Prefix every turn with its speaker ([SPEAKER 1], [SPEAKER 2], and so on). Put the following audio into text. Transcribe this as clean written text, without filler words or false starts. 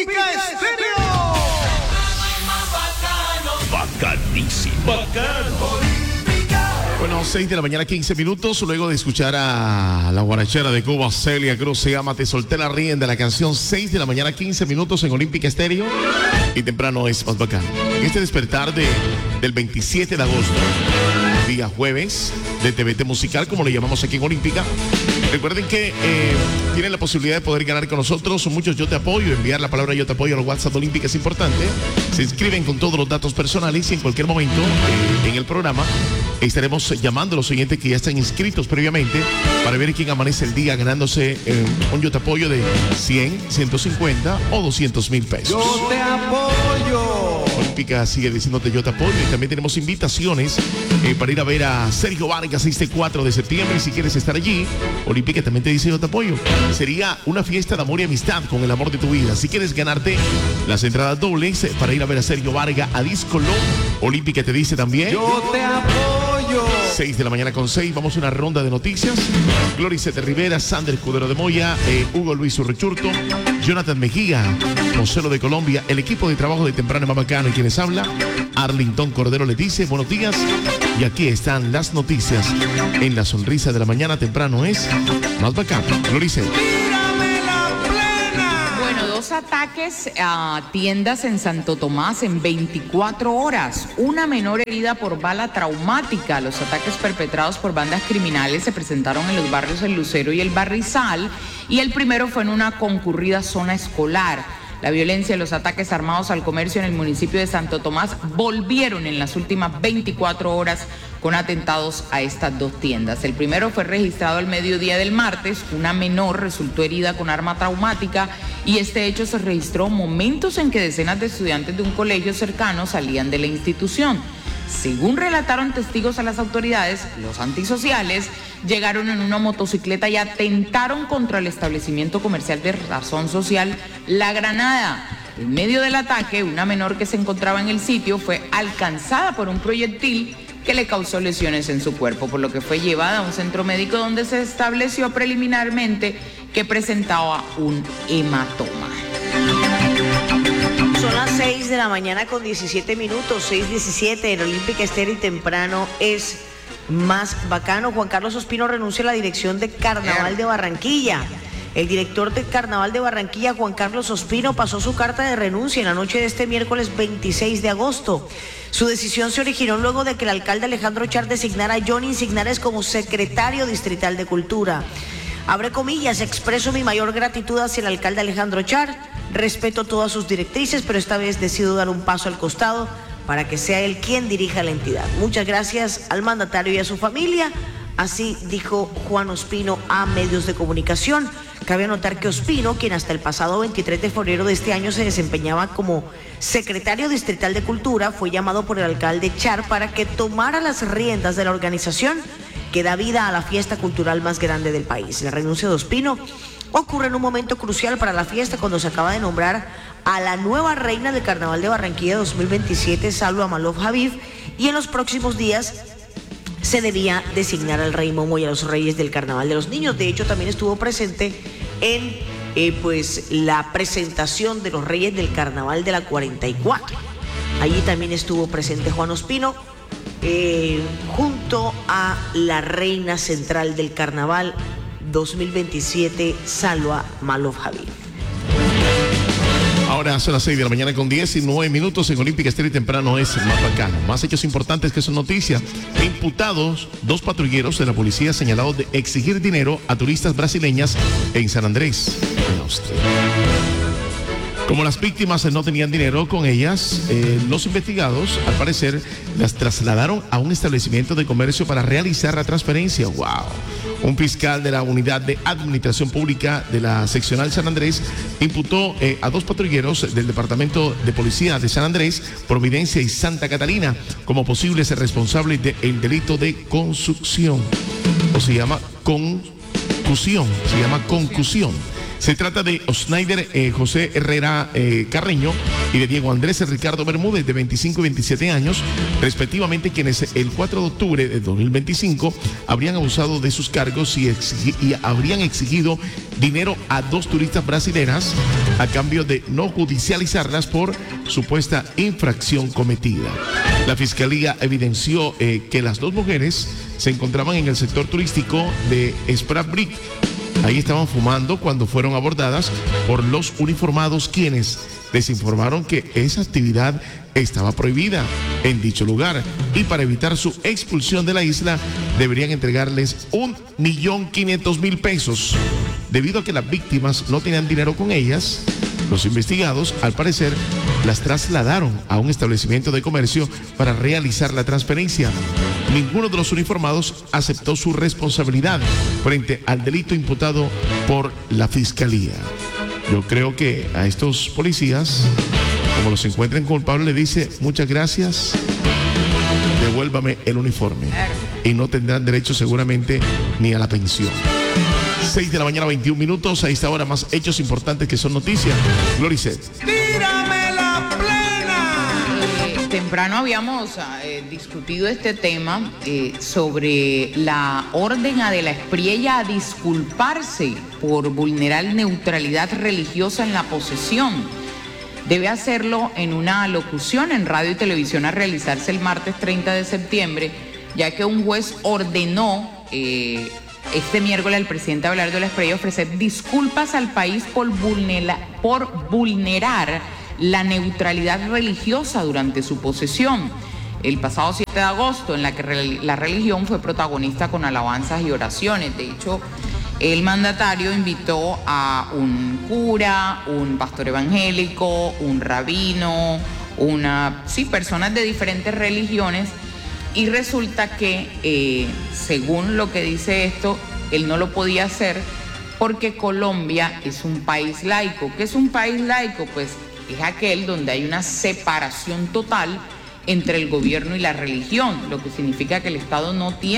[SPEAKER 1] Olímpica Estéreo.
[SPEAKER 2] Bacanísimo. Bacano.
[SPEAKER 3] Bueno, 6 de la mañana, 15 minutos. Luego de escuchar a la guarachera de Cuba, Celia Cruz, se llama Te solté la rienda, la canción. 6 de la mañana, 15 minutos en Olímpica Estéreo. Y temprano es más bacano. Este despertar del 27 de agosto, día jueves, de TVT Musical, como le llamamos aquí en Olímpica. Recuerden que tienen la posibilidad de poder ganar con nosotros muchos Yo Te Apoyo. Enviar la palabra Yo Te Apoyo al WhatsApp de Olímpica es importante. Se inscriben con todos los datos personales y en cualquier momento en el programa estaremos llamando a los oyentes que ya están inscritos previamente para ver quién amanece el día ganándose un Yo Te Apoyo de 100, 150 o 200,000 pesos.
[SPEAKER 1] Yo te apoyo.
[SPEAKER 3] Olímpica sigue diciéndote Yo Te Apoyo. Y también tenemos invitaciones para ir a ver a Sergio Vargas este 4 de septiembre. Y si quieres estar allí, Olímpica también te dice Yo Te Apoyo. Sería una fiesta de amor y amistad con el amor de tu vida. Si quieres ganarte las entradas dobles para ir a ver a Sergio Vargas a Disco Lo, Olímpica te dice también
[SPEAKER 1] Yo te apoyo.
[SPEAKER 3] 6 de la mañana con 6, vamos a una ronda de noticias. Gloricete Rivera, Sander Escudero de Moya, Hugo Luis Urrechurto, Jonathan Mejía, Moselo de Colombia, el equipo de trabajo de Temprano Más Bacano y quienes habla, Arlington Cordero les dice buenos días. Y aquí están las noticias en la sonrisa de la mañana. Temprano es Más Bacano. Gloricete.
[SPEAKER 4] Ataques a tiendas en Santo Tomás en 24 horas. Una menor herida por bala traumática. Los ataques perpetrados por bandas criminales se presentaron en los barrios El Lucero y El Barrizal y el primero fue en una concurrida zona escolar. La violencia y los ataques armados al comercio en el municipio de Santo Tomás volvieron en las últimas 24 horas con atentados a estas dos tiendas. El primero fue registrado al mediodía del martes. Una menor resultó herida con arma traumática y este hecho se registró momentos en que decenas de estudiantes de un colegio cercano salían de la institución. Según relataron testigos a las autoridades, los antisociales llegaron en una motocicleta y atentaron contra el establecimiento comercial de razón social La Granada. En medio del ataque, una menor que se encontraba en el sitio fue alcanzada por un proyectil que le causó lesiones en su cuerpo, por lo que fue llevada a un centro médico donde se estableció preliminarmente que presentaba un hematoma.
[SPEAKER 5] Son las 6 de la mañana con 17 minutos, 6:17 en Olímpica Estéreo y temprano es Más Bacano. Juan Carlos Ospino renuncia a la dirección de Carnaval de Barranquilla. El director de Carnaval de Barranquilla, Juan Carlos Ospino, pasó su carta de renuncia en la noche de este miércoles 26 de agosto. Su decisión se originó luego de que el alcalde Alejandro Char designara a Johnny Insignares como secretario distrital de Cultura. Abre comillas, expreso mi mayor gratitud hacia el alcalde Alejandro Char, respeto todas sus directrices, pero esta vez decido dar un paso al costado para que sea él quien dirija la entidad. Muchas gracias al mandatario y a su familia, así dijo Juan Ospino a medios de comunicación. Cabe anotar que Ospino, quien hasta el pasado 23 de febrero de este año se desempeñaba como secretario distrital de Cultura, fue llamado por el alcalde Char para que tomara las riendas de la organización que da vida a la fiesta cultural más grande del país. La renuncia de Ospino ocurre en un momento crucial para la fiesta cuando se acaba de nombrar a la nueva reina del Carnaval de Barranquilla 2027, Salwa Malouf Habib, y en los próximos días se debía designar al rey Momo y a los reyes del Carnaval de los Niños. De hecho, también estuvo presente en la presentación de los reyes del Carnaval de la 44. Allí también estuvo presente Juan Ospino, junto a la reina central del Carnaval 2027, Salwa Malouf Habib.
[SPEAKER 3] Ahora son las 6 de la mañana con 19 minutos en Olímpica Estéreo y temprano es Más Bacano. Más hechos importantes que son noticias. Imputados, 2 patrulleros de la policía señalados de exigir dinero a turistas brasileñas en San Andrés, en Austria. Como las víctimas no tenían dinero con ellas, los investigados, al parecer, las trasladaron a un establecimiento de comercio para realizar la transferencia. ¡Wow! Un fiscal de la Unidad de Administración Pública de la Seccional San Andrés imputó a 2 patrulleros del Departamento de Policía de San Andrés, Providencia y Santa Catarina como posibles responsables del delito de concusión. O se llama concusión. Se trata de Osnaider José Herrera Carreño y de Diego Andrés Ricardo Bermúdez, de 25 y 27 años, respectivamente, quienes el 4 de octubre de 2025 habrían abusado de sus cargos y habrían exigido dinero a 2 turistas brasileras a cambio de no judicializarlas por supuesta infracción cometida. La fiscalía evidenció que las dos mujeres se encontraban en el sector turístico de Sprat Brick. Ahí estaban fumando cuando fueron abordadas por los uniformados, quienes les informaron que esa actividad estaba prohibida en dicho lugar y para evitar su expulsión de la isla deberían entregarles 1.500.000 pesos. Debido a que las víctimas no tenían dinero con ellas, los investigados, al parecer, las trasladaron a un establecimiento de comercio para realizar la transferencia. Ninguno de los uniformados aceptó su responsabilidad frente al delito imputado por la fiscalía. Yo creo que a estos policías, como los encuentren culpables, le dice muchas gracias, devuélvame el uniforme. Y no tendrán derecho seguramente ni a la pensión. 6 de la mañana, 21 minutos. A esta hora más hechos importantes que son noticias. Gloricet.
[SPEAKER 1] ¡Tírame la plena!
[SPEAKER 4] Temprano habíamos discutido este tema sobre la orden a De la Espriella a disculparse por vulnerar neutralidad religiosa en la posesión. Debe hacerlo en una locución en radio y televisión a realizarse el martes 30 de septiembre, ya que un juez ordenó este miércoles al presidente Abelardo de la Espriella ofrecer disculpas al país por vulnerar la neutralidad religiosa durante su posesión. El pasado 7 de agosto, en la que la religión fue protagonista con alabanzas y oraciones. De hecho, el mandatario invitó a un cura, un pastor evangélico, un rabino, personas de diferentes religiones, y resulta que, según lo que dice esto, él no lo podía hacer porque Colombia es un país laico. ¿Qué es un país laico? Pues es aquel donde hay una separación total entre el gobierno y la religión, lo que significa que el Estado no tiene